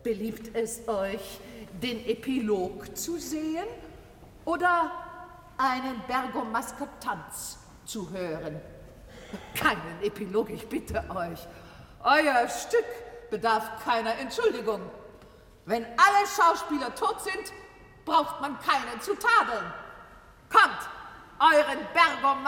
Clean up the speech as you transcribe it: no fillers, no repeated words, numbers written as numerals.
beliebt es euch, den Epilog zu sehen oder einen Bergomasker-Tanz zu hören? Keinen Epilog, ich bitte euch. Euer Stück bedarf keiner Entschuldigung. Wenn alle Schauspieler tot sind, braucht man keinen zu tadeln. Kommt, euren Bergomasker